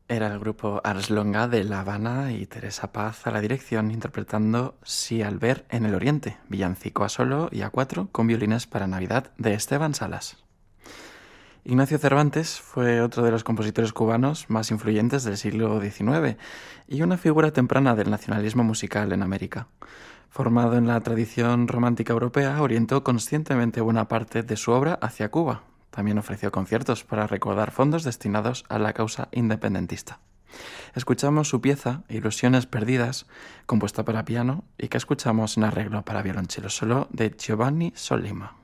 Era el grupo Ars Longa de La Habana y Teresa Paz a la dirección interpretando Si al ver en el Oriente, villancico a solo y a cuatro con violines para Navidad de Esteban Salas. Ignacio Cervantes fue otro de los compositores cubanos más influyentes del siglo XIX y una figura temprana del nacionalismo musical en América. Formado en la tradición romántica europea, orientó conscientemente buena parte de su obra hacia Cuba. También ofreció conciertos para recaudar fondos destinados a la causa independentista. Escuchamos su pieza Ilusiones perdidas, compuesta para piano y que escuchamos en arreglo para violonchelo solo de Giovanni Sollima.